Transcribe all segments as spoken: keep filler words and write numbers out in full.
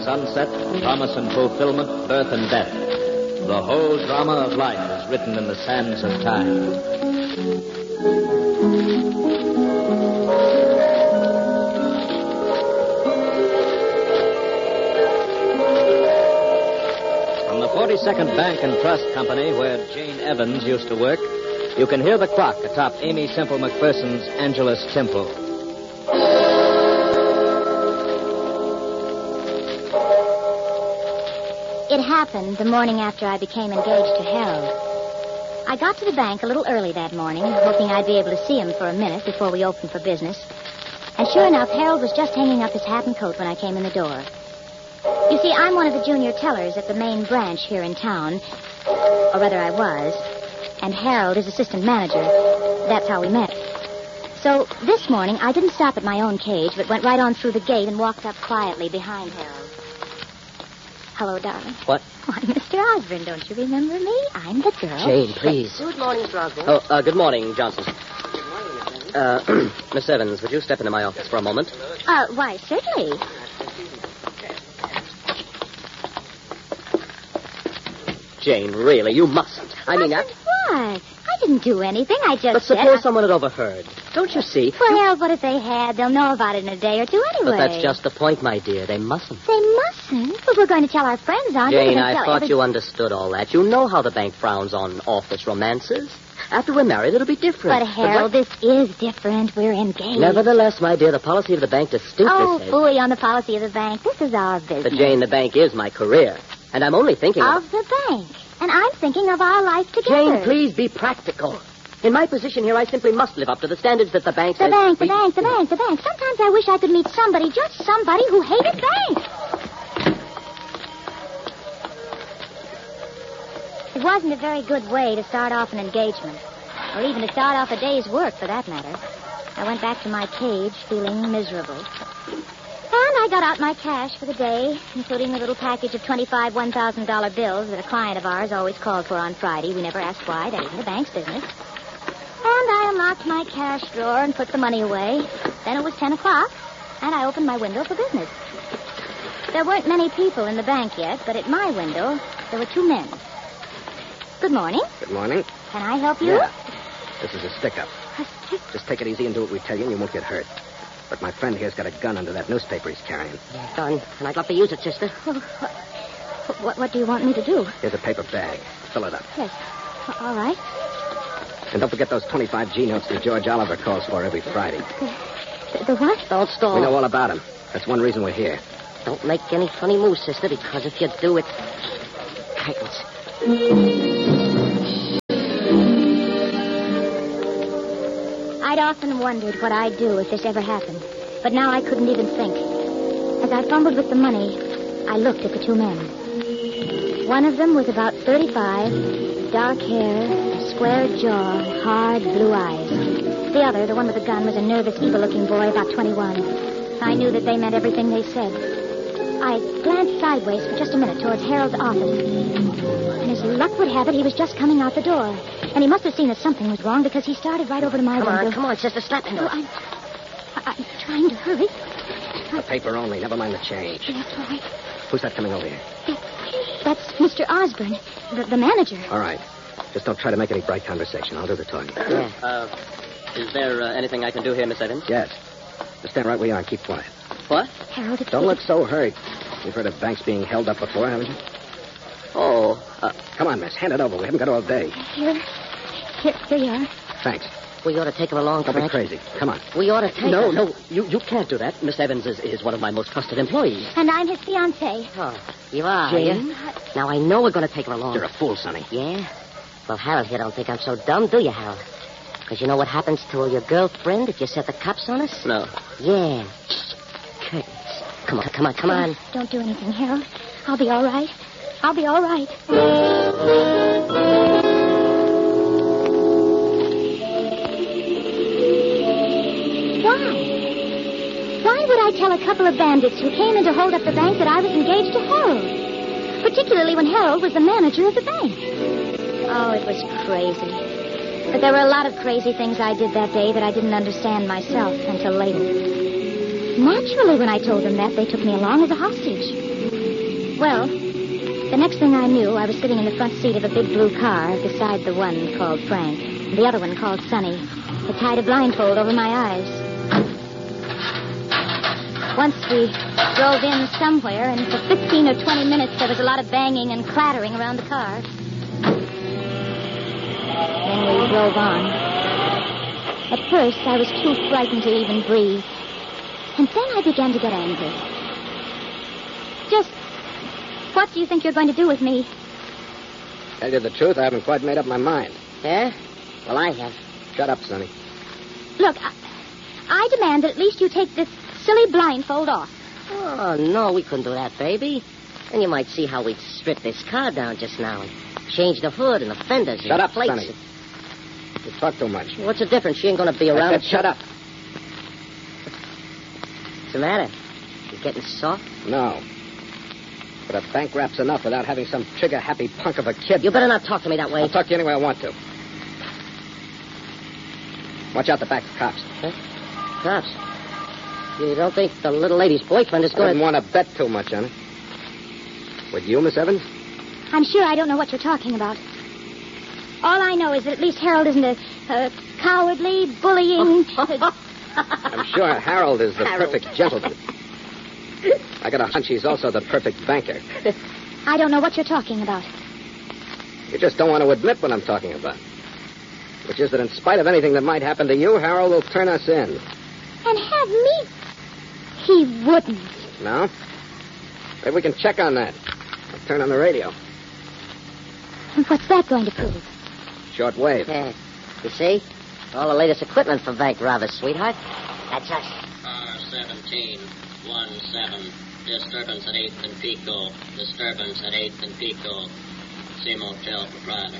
sunset, promise and fulfillment, birth and death. The whole drama of life is written in the sands of time. From the forty-second Bank and Trust Company, where Jane Evans used to work, you can hear the clock atop Amy Semple McPherson's Angelus Temple. It happened the morning after I became engaged to Harold. I got to the bank a little early that morning, hoping I'd be able to see him for a minute before we opened for business. And sure enough, Harold was just hanging up his hat and coat when I came in the door. You see, I'm one of the junior tellers at the main branch here in town. Or rather, I was. And Harold is assistant manager. That's how we met. So this morning, I didn't stop at my own cage, but went right on through the gate and walked up quietly behind Harold. Hello, darling. What? Why, Mister Osborne, don't you remember me? I'm the girl. Jane, please. Good morning, Mister Osborne. Oh, uh, good morning, Johnson. Good morning, Miss Evans. Uh, Miss Evans, would you step into my office for a moment? Uh, why, certainly. Jane, really, you mustn't. I mean, I... What? I didn't do anything. I just But said... suppose I... someone had overheard. Don't you see? Well, Harold, what if they had? They'll know about it in a day or two anyway. But that's just the point, my dear. They mustn't. They mustn't? But we're going to tell our friends, aren't we? Jane, We're I gonna tell thought every... you understood all that. You know how the bank frowns on office romances. After we're married, it'll be different. But, Harold, this is different. We're engaged. Nevertheless, my dear, the policy of the bank distinctly Oh, says... phooey on the policy of the bank. This is our business. But, Jane, the bank is my career. And I'm only thinking Of the bank. And I'm thinking of our life together. Jane, please be practical. In my position here, I simply must live up to the standards that the bank The says... bank, the we- bank, the bank, the bank. Sometimes I wish I could meet somebody, just somebody who hated banks. It wasn't a very good way to start off an engagement, or even to start off a day's work, for that matter. I went back to my cage feeling miserable. And I got out my cash for the day, including a little package of twenty-five one thousand dollars bills that a client of ours always called for on Friday. We never asked why. That isn't the bank's business. And I unlocked my cash drawer and put the money away. Then it was ten o'clock, and I opened my window for business. There weren't many people in the bank yet, but at my window, there were two men. Good morning. Good morning. Can I help you? Yeah. This is a stick-up. A stick- Just take it easy and do what we tell you, and you won't get hurt. But my friend here's got a gun under that newspaper he's carrying. Yeah, darn. And I'd love to use it, sister. Oh, what, what, what do you want me to do? Here's a paper bag. Fill it up. Yes. All right. And don't forget those twenty-five G notes that George Oliver calls for every Friday. The, the what? Don't stall. We know all about him. That's one reason we're here. Don't make any funny moves, sister, because if you do, it tightens. I'd often wondered what I'd do if this ever happened, but now I couldn't even think. As I fumbled with the money, I looked at the two men. One of them was about thirty-five, dark hair, square jaw, hard blue eyes. The other, the one with the gun, was a nervous, evil-looking boy about twenty-one. I knew that they meant everything they said. I glanced sideways for just a minute towards Harold's office. And as luck would have it, he was just coming out the door. And he must have seen that something was wrong because he started right over to my Come window. on, come on, sister, stop him. Oh, I'm, I'm trying to hurry. The paper only. Never mind the change. That's all right. Who's that coming over here? That's Mister Osborne, the, the manager. All right. Just don't try to make any bright conversation. I'll do the talking. Yeah. Uh, is there uh, anything I can do here, Miss Evans? Yes. Just stand right where you are and keep quiet. What? Harold, it's... Don't look so hurt. You've heard of banks being held up before, haven't you? Oh, uh, Come on, miss. Hand it over. We haven't got all day. Here, here, here you are. Thanks. We ought to take her along, Don't be Frank. crazy. Come on. We ought to take no, her. no, you, you can't do that. Miss Evans is, is one of my most trusted employees. And I'm his fiancée. Oh, you are, Jane? you? Now, I know we're going to take her along. You're a fool, Sonny. Yeah? Well, Harold here don't think I'm so dumb, do you, Harold? Because you know what happens to your girlfriend if you set the cops on us? No. Yeah. Curtains. Come on, come on, come on. Don't do anything, Harold. I'll be all right. I'll be all right. Why? Why would I tell a couple of bandits who came in to hold up the bank that I was engaged to Harold? Particularly when Harold was the manager of the bank. Oh, it was crazy. But there were a lot of crazy things I did that day that I didn't understand myself until later. Naturally, when I told them that, they took me along as a hostage. Well, the next thing I knew, I was sitting in the front seat of a big blue car beside the one called Frank, and the other one called Sonny. It tied a blindfold over my eyes. Once we drove in somewhere, and for fifteen or twenty minutes there was a lot of banging and clattering around the car. Then we drove on. At first, I was too frightened to even breathe. And then I began to get angry. Just what do you think you're going to do with me? Tell you the truth, I haven't quite made up my mind. Yeah? Well, I have. Shut up, Sonny. Look, I, I demand that at least you take this silly blindfold off. Oh, no, we couldn't do that, baby. And you might see how we'd strip this car down just now and change the hood and the fenders and Shut the up, plates. Sonny. You talk too much. What's the difference? She ain't going to be around. I said shut up. What's the matter? You getting soft? No. But a bank rap's enough without having some trigger-happy punk of a kid. You better not talk to me that way. I'll talk to you any way I want to. Watch out the back of cops. Huh? Cops? You don't think the little lady's boyfriend is I going didn't to... want to bet too much on it. Would you, Miss Evans? I'm sure I don't know what you're talking about. All I know is that at least Harold isn't a, a cowardly, bullying... I'm sure Harold is the Harold. perfect gentleman. I got a hunch he's also the perfect banker. I don't know what you're talking about. You just don't want to admit what I'm talking about. Which is that in spite of anything that might happen to you, Harold will turn us in. And have me... He wouldn't. No? Maybe we can check on that. I'll turn on the radio. What's that going to prove? Short wave. Yeah. You see? All the latest equipment for bank robbers, sweetheart. That's us. R seventeen, one seven. Disturbance at eighth and Pico. Disturbance at eighth and Pico. See motel proprietor.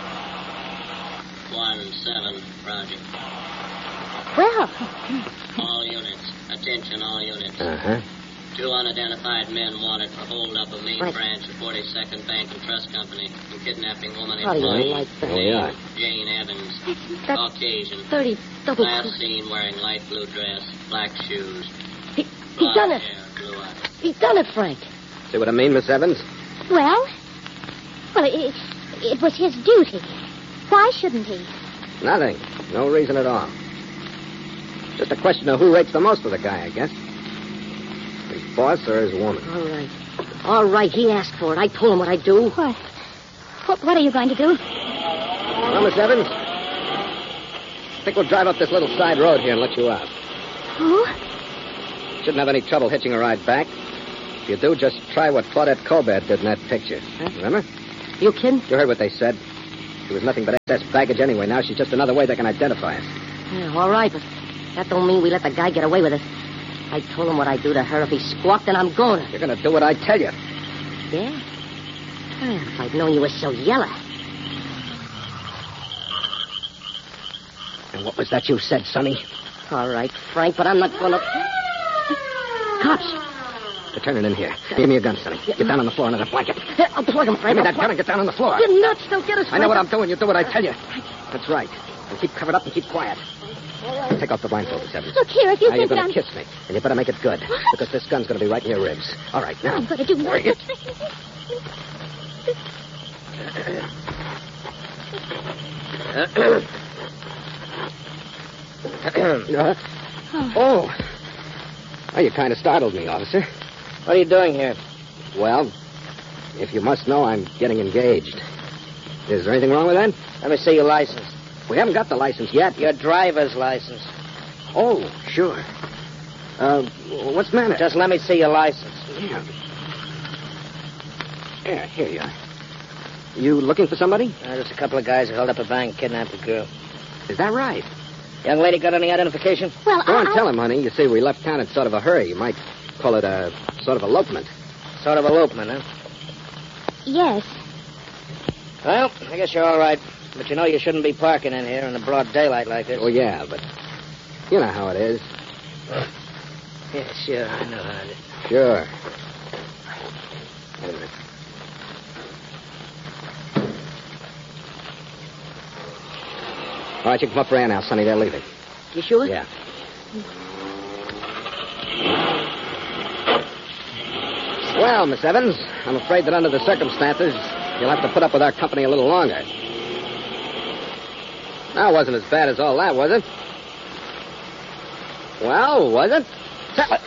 one seven, Roger. Well... All units. Attention, all units. Uh-huh. Two unidentified men wanted for hold up a main Right. branch of forty-second Bank and Trust Company and kidnapping woman How do you employee like that? Oh, yeah. Jane Evans, That's Caucasian. thirty double... Last seen wearing light blue dress, black shoes, He, he blonde done it. hair, blue eyes. He done it, Frank. See what I mean, Miss Evans? Well... Well, it, it was his duty. Why shouldn't he? Nothing. No reason at all. Just a question of who rates the most for the guy, I guess. His boss or his woman. All right. All right, he asked for it. I told him what I'd do. What? What, what are you going to do? Well, Miss Evans, I think we'll drive up this little side road here and let you out. Oh? Shouldn't have any trouble hitching a ride back. If you do, just try what Claudette Colbert did in that picture. Huh? Remember? You kidding? You heard what they said. She was nothing but excess baggage anyway. Now she's just another way they can identify us. Yeah, all right, but that don't mean we let the guy get away with it. I told him what I'd do to her if he squawked, and I'm going to. You're going to do what I tell you. Yeah? Well, if I'd known you were so yellow. And what was that you said, Sonny? All right, Frank, but I'm not going to... Cops! They're turning in here. Give me a gun, Sonny. Get down on the floor under the blanket. Here, I'll plug him, Frank. Give me I'll that plug- gun and get down on the floor. You're nuts. Don't get us, I Frank. know what I'm doing. You do what I tell you. That's right. And keep covered up and keep quiet. Take off the blindfold, Miss Evans. Look here, if you Now you're think that going to I'm... kiss me. And you better make it good. What? Because this gun's going to be right in your ribs. All right, now. I'm going to do nothing. Uh, oh. Oh, you kind of startled me, officer. What are you doing here? Well, if you must know, I'm getting engaged. Is there anything wrong with that? Let me see your license. We haven't got the license yet. Your driver's license. Oh, sure. Uh, what's the matter? Just let me see your license. Yeah. Yeah, here you are. You looking for somebody? Uh, there's a couple of guys who held up a bank and kidnapped a girl. Is that right? Young lady got any identification? Well, Go on, I... tell him, honey. You see, we left town in sort of a hurry. You might call it a sort of elopement. Sort of elopement, huh? Yes. Well, I guess you're all right. But you know you shouldn't be parking in here in the broad daylight like this. Oh, yeah, but you know how it is. Yeah, sure, I know how it is. Sure. Wait a minute. All right, you can come up for air now, Sonny. They're leaving. You sure? Well, Miss Evans, I'm afraid that under the circumstances, you'll have to put up with our company a little longer. That wasn't as bad as all that, was it? Well, was it? Tell it.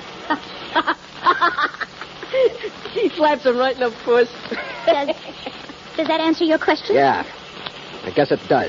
She slaps him right in the puss. Does, does that answer your question? Yeah, I guess it does.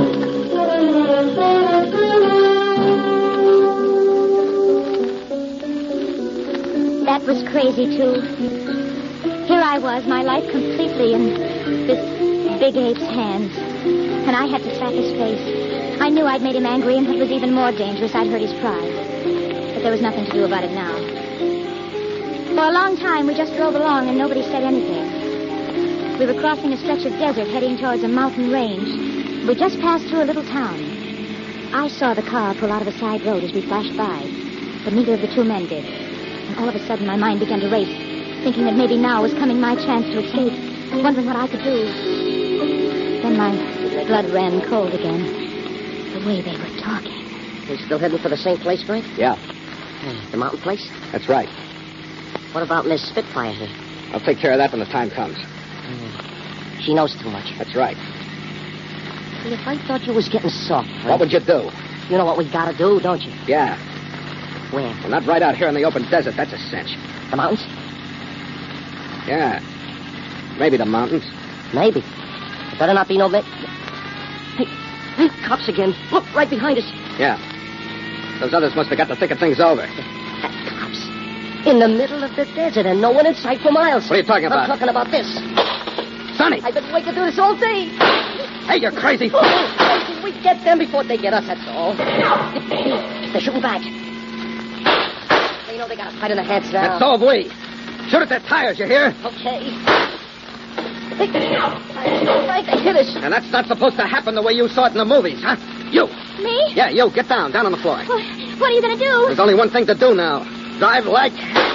That was crazy, too. Here I was, my life completely in this big ape's hands. And I had to slap his face. I knew I'd made him angry, and what was even more dangerous, I'd hurt his pride. But there was nothing to do about it now. For a long time, we just drove along, and nobody said anything. We were crossing a stretch of desert heading towards a mountain range. We just passed through a little town. I saw the car pull out of a side road as we flashed by, but neither of the two men did. And all of a sudden, my mind began to race, thinking that maybe now was coming my chance to escape, wondering what I could do. Then my blood ran cold again. The way they were talking. You still heading for the same place, Frank? Yeah, The mountain place? that's right. What about Miss Spitfire here? I'll take care of that when the time comes. She knows too much. That's right. If I thought you was getting soft, Frank, What would you do? you know what we gotta do, don't you? Yeah, Where? well, not right out here in the open desert. That's a cinch. The mountains? Yeah, maybe the mountains. Maybe. It better not be no... Ma- hey, hey, cops again. Look, right behind us. Yeah. Those others must have got the thick of things over. Cops. In the middle of the desert and no one in sight for miles. What are you talking about? I'm talking about this. Sonny! I've been waiting to do this all day. Hey, you're crazy. Oh, we get them before they get us, that's all. They're shooting back. They know they got a fight in the heads now. And so have we. Shoot at their tires, you hear? Okay. They, Frank, they hit us. And that's not supposed to happen the way you saw it in the movies, huh? You! Me? Yeah, you. Get down. Down on the floor. What, what are you going to do? There's only one thing to do now. Drive like...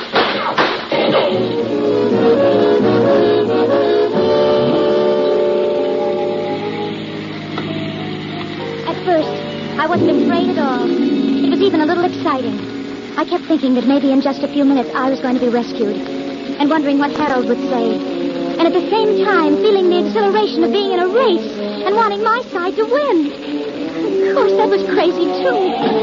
At first, I wasn't afraid at all. It was even a little exciting. I kept thinking that maybe in just a few minutes I was going to be rescued, and wondering what Harold would say. And at the same time, feeling the exhilaration of being in a race and wanting my side to win. Of course, that was crazy, too.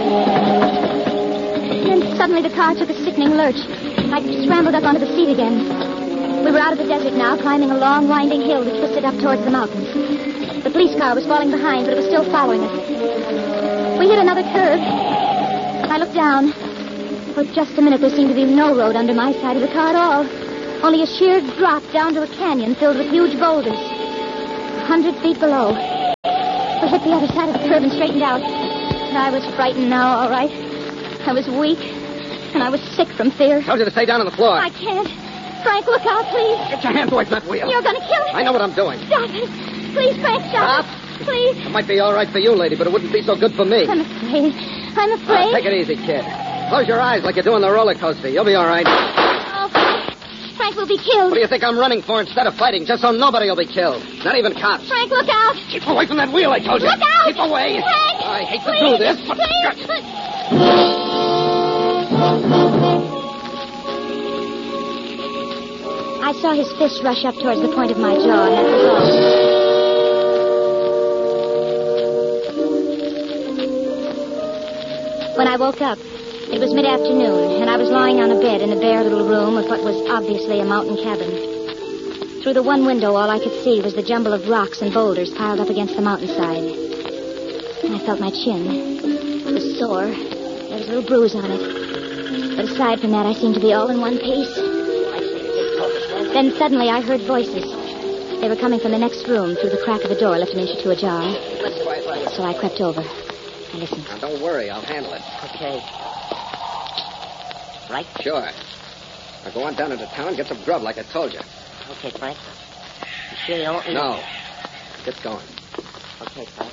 Then suddenly the car took a sickening lurch. I scrambled up onto the seat again. We were out of the desert now, climbing a long, winding hill that twisted up towards the mountains. The police car was falling behind, but it was still following us. We hit another curve. I looked down. For just a minute, there seemed to be no road under my side of the car at all. Only a sheer drop down to a canyon filled with huge boulders. A hundred feet below. We hit the other side of the curve and straightened out. I was frightened now, all right. I was weak, and I was sick from fear. Told you to stay down on the floor. I can't. Frank, look out, please. Get your hands away from that wheel. You're going to kill me. I know what I'm doing. Stop it. Please, Frank, stop. Stop. it. Please. It might be all right for you, lady, but it wouldn't be so good for me. I'm afraid. I'm afraid. Now, take it easy, kid. Close your eyes like you're doing the roller coaster. You'll be all right. Oh, Frank. Frank will be killed. What do you think I'm running for instead of fighting? Just so nobody will be killed. Not even cops. Frank, look out. Keep away from that wheel, I told you. Look out. Keep away. Frank. I hate please, to do this, but... Please. I saw his fist rush up towards the point of my jaw, and that was all. When I woke up, it was mid-afternoon, and I was lying on a bed in a bare little room of what was obviously a mountain cabin. Through the one window, all I could see was the jumble of rocks and boulders piled up against the mountainside. And I felt my chin. It was sore. There was a little bruise on it. But aside from that, I seemed to be all in one piece. Then suddenly I heard voices. They were coming from the next room through the crack of the door left an inch or two ajar. So I crept over. I listened. Now, don't worry. I'll handle it. Okay. Right? Sure. Now, go on down into town and get some grub like I told you. Okay, Frank. You sure you don't want me to- No. Get going. Okay, Frank.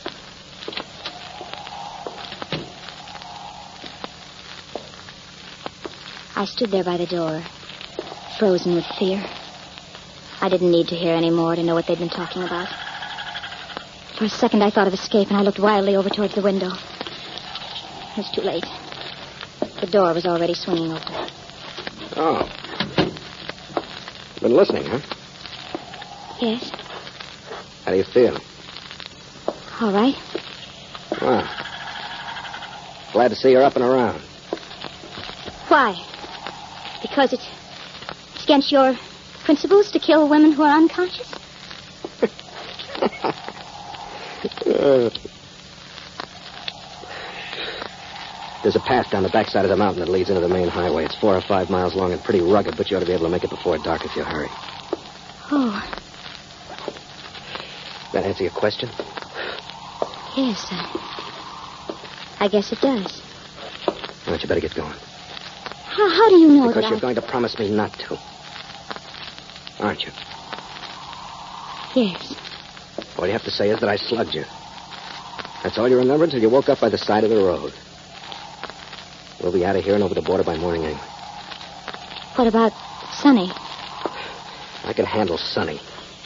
I stood there by the door, frozen with fear. I didn't need to hear any more to know what they'd been talking about. For a second, I thought of escape, and I looked wildly over towards the window. It was too late. The door was already swinging open. Oh. Been listening, huh? Yes. How do you feel? All right. Well, glad to see you're up and around. Why? Because it's, it's against your principles to kill women who are unconscious? uh, there's a path down the backside of the mountain that leads into the main highway. It's four or five miles long and pretty rugged, but you ought to be able to make it before dark if you hurry. Oh. That answer your question? Yes, I, I guess it does. Why don't you better get going? How, how do you know Because that you're I... going to promise me not to. Aren't you? Yes. All you have to say is that I slugged you. That's all you remember until you woke up by the side of the road. We'll be out of here and over the border by morning anyway. What about Sonny? I can handle Sonny.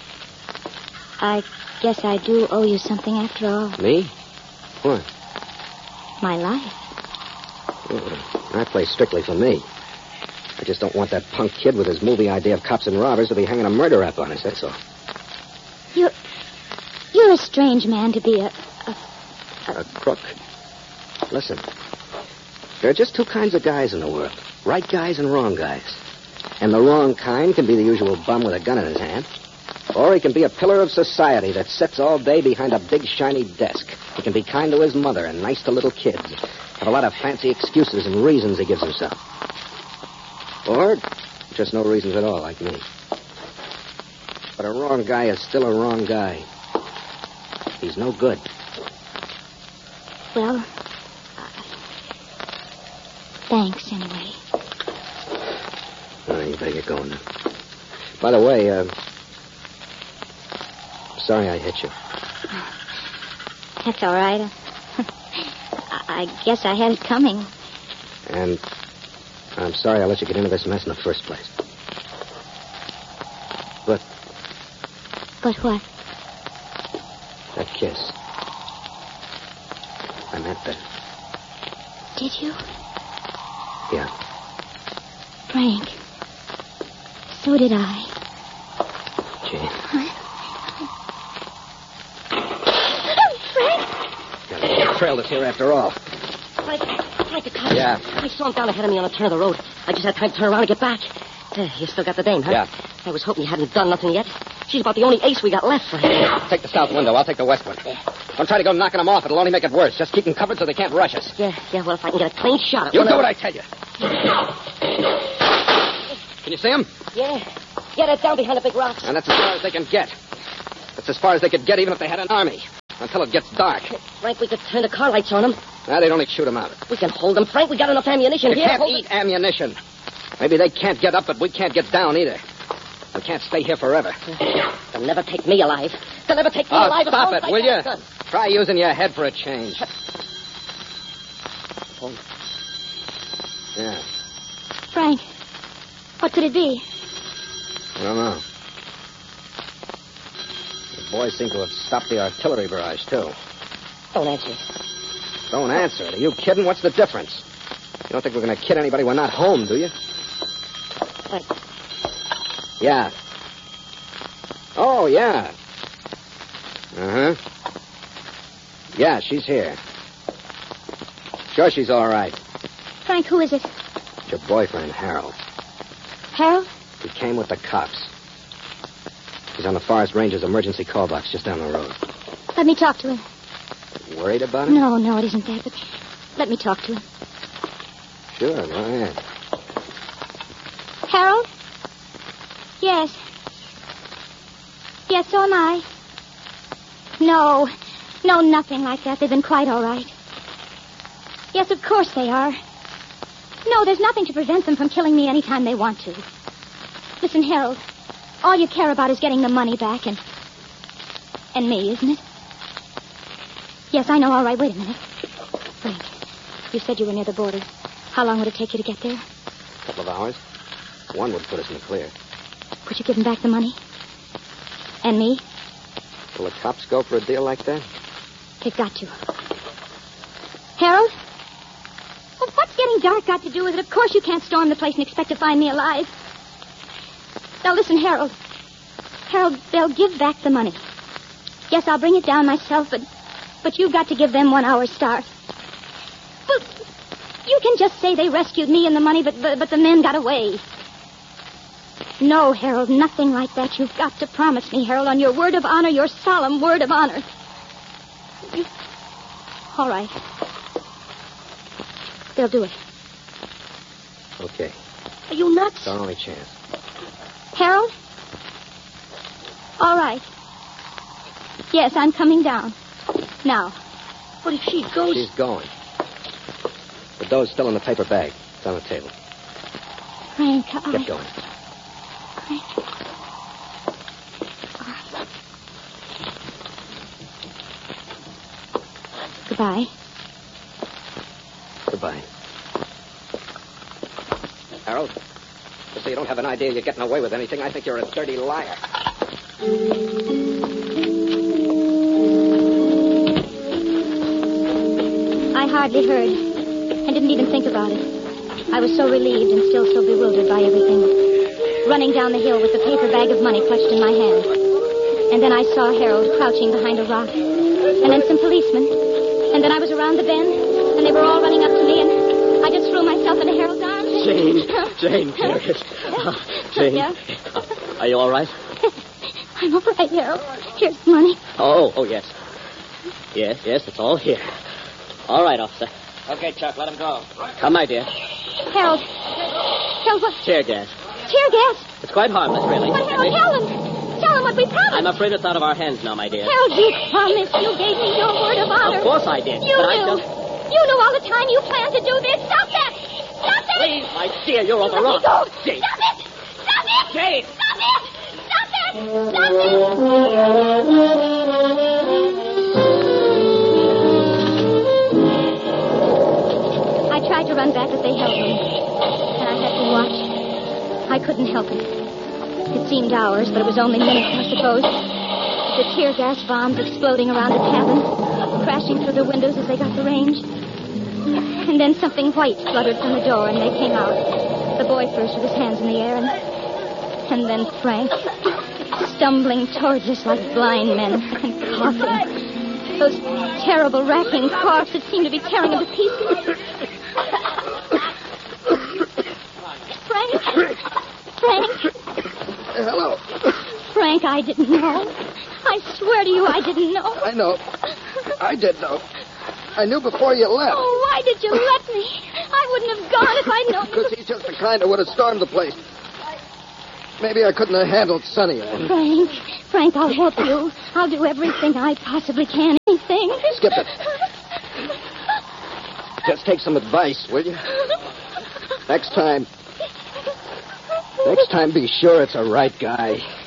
I guess I do owe you something after all. Me? What? My life. Oh, I play strictly for me. I just don't want that punk kid with his movie idea of cops and robbers to be hanging a murder rap on us, that's all. You're... You're a strange man to be a... A, a crook. Listen. There are just two kinds of guys in the world. Right guys and wrong guys. And the wrong kind can be the usual bum with a gun in his hand. Or he can be a pillar of society that sits all day behind a big, shiny desk. He can be kind to his mother and nice to little kids. Have a lot of fancy excuses and reasons he gives himself. Or just no reasons at all, like me. But a wrong guy is still a wrong guy. He's no good. Well, uh, thanks anyway. Oh, you better get going now. By the way, uh... sorry I hit you. That's all right. I guess I had it coming. And I'm sorry I let you get into this mess in the first place. But... But what? That kiss. I meant that. Did you? Yeah. Frank. So did I. Jane. Frank! Yeah, the trail is here after all. Frank, Frank, the car. Yeah. I saw him down ahead of me on the turn of the road. I just had time to turn around and get back. Uh, you still got the dame, huh? Yeah. I was hoping you hadn't done nothing yet. She's about the only ace we got left, Frank. Take the south window. I'll take the west one. Yeah. Don't try to go knocking them off. It'll only make it worse. Just keep them covered so they can't rush us. Yeah, yeah, well, if I can get a clean shot at You one do of what them- I tell you. Can you see them? Yeah. Yeah, they're down behind the big rocks. And that's as far as they can get. That's as far as they could get even if they had an army. Until it gets dark. Frank, we could turn the car lights on them. Now, they'd only shoot them out. We can hold them, Frank. We got enough ammunition You here. can't Hold eat it. ammunition. Maybe they can't get up, but we can't get down either. We can't stay here forever. They'll never take me alive. They'll never take me Oh, alive. stop Hold it, tight will to you? that gun. Try using your head for a change. Hold. Yeah, Frank, what could it be? I don't know. The boys seem to have stopped the artillery barrage, too. Don't answer. Don't answer it. Are you kidding? What's the difference? You don't think we're going to kid anybody? We're not home, do you? Frank. Yeah. Oh, yeah. Uh-huh. Yeah, she's here. Sure, she's all right. Frank, who is it? It's your boyfriend, Harold. Harold? He came with the cops. He's on the Forest Ranger's emergency call box just down the road. Let me talk to him. Worried about him? No, no, it isn't that, but let me talk to him. Sure, go ahead. Harold? Yes. Yes, so am I. No. No, nothing like that. They've been quite all right. Yes, of course they are. No, there's nothing to prevent them from killing me anytime they want to. Listen, Harold, all you care about is getting the money back and... and me, isn't it? Yes, I know. All right, wait a minute. Frank, you said you were near the border. How long would it take you to get there? A couple of hours. One would put us in the clear. Could you give them back the money? And me? Will the cops go for a deal like that? They've got to. Harold? Well, what's getting dark got to do with it? Of course you can't storm the place and expect to find me alive. Now listen, Harold. Harold, they'll give back the money. Yes, I'll bring it down myself, but but you've got to give them one hour's start. But you can just say they rescued me and the money, but, but but the men got away. No, Harold, nothing like that. You've got to promise me, Harold, on your word of honor, your solemn word of honor. You... All right. They'll do it. Okay. Are you nuts? It's our only chance. Harold? All right. Yes, I'm coming down. Now. What if she goes? She's going. The dough's still in the paper bag. It's on the table. Frank, I... Get going. Frank. All right. Goodbye. Goodbye. Harold, just so you don't have an idea you're getting away with anything, I think you're a dirty liar. I hardly heard and didn't even think about it. I was so relieved and still so bewildered by everything. Running down the hill with the paper bag of money clutched in my hand. And then I saw Harold crouching behind a rock. And then some policemen. And then I was around the bend, and they were all running up to me, and I just threw myself into Harold's arms. Jane, Jane, here it is. Uh, Jane, Yeah? uh, are you all right? I'm all right, Harold. Here's the money. Oh, oh, yes. Yes, yes, it's all here. All right, officer. Okay, Chuck, let him go. Come, my dear. Harold. Harold, what? Tear gas. Tear gas? It's quite harmless, really. But Harold, tell them. Tell them what we promised. I'm afraid it's out of our hands now, my dear. Harold, you promised. You gave me your word of honor. Of course I did. You but knew. I just... You knew all the time you planned to do this. Stop that. Stop it. Please, my dear, you're on the Let me wrong. go. Jane. Stop it. Stop it. Jane. Stop it. Stop it. Stop it. I tried to run back, but they held me. And I had to watch. I couldn't help it. It seemed hours, but it was only minutes, I suppose. The tear gas bombs exploding around the cabin, crashing through the windows as they got the range. And then something white fluttered from the door, and they came out. The boy first with his hands in the air, and, and then Frank, stumbling towards us like blind men, and coughing. Those terrible, racking coughs that seemed to be tearing him to pieces. Frank? Frank? Hello. Frank, I didn't know. I swear to you, I didn't know. I know. I did know. I knew before you left. Oh, why did you let me? I wouldn't have gone if I'd known. Because he's just the kind that would have stormed the place. Maybe I couldn't have handled Sonny. Frank, Frank, I'll help you. I'll do everything I possibly can. Anything. Skip it. Just take some advice, will you? Next time. Next time, be sure it's a right guy.